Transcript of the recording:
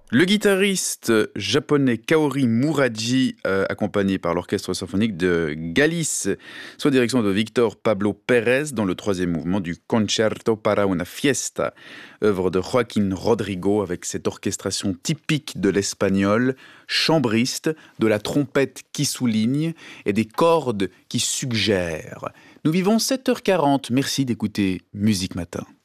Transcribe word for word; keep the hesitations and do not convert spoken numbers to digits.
Le guitariste japonais Kaori Muraji, euh, accompagné par l'orchestre symphonique de Galice, sous la direction de Victor Pablo Pérez, dans le troisième mouvement du Concerto para una fiesta, œuvre de Joaquín Rodrigo, avec cette orchestration typique de l'espagnol, chambriste, de la trompette qui souligne et des cordes qui suggèrent. Nous vivons sept heures quarante, merci d'écouter Musique Matin.